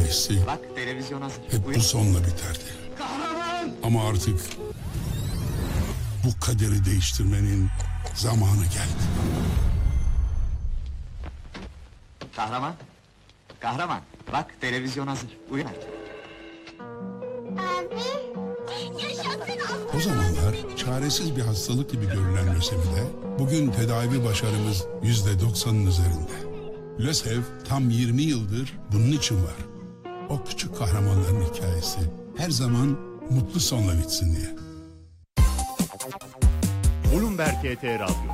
hikayesi Bak televizyon hazır. hep bu sonla biterdi. Kahraman! Ama artık bu kaderi değiştirmenin zamanı geldi. Kahraman! Kahraman! Bak televizyon hazır. Uyan. Abi. Yaşasın O zamanlar çaresiz bir hastalık gibi görülen lösemide bugün tedavi başarımız %90'ın üzerinde. LÖSEV tam 20 yıldır bunun için var. O küçük kahramanların hikayesi her zaman mutlu sonla bitsin diye. Bloomberg HT Radyo,